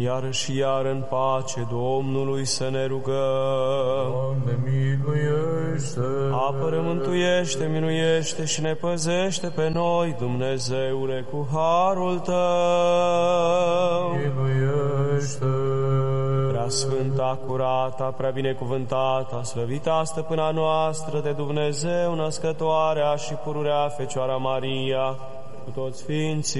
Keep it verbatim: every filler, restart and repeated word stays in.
iar și iar în pace Domnului să ne rugăm. Doamne, miluiește! Apără, mântuiește, minuiește și ne păzește pe noi, Dumnezeule, cu harul Tău. Miluiește! Prea sfânta, curata, prea binecuvântata, slăvita stăpâna noastră de Dumnezeu, născătoarea și pururea Fecioara Maria, cu toți sfinții,